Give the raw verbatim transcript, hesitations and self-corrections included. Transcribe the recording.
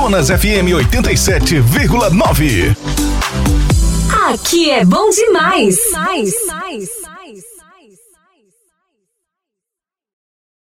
Amazonas F M oitenta e sete vírgula nove. Aqui é bom demais. demais. demais.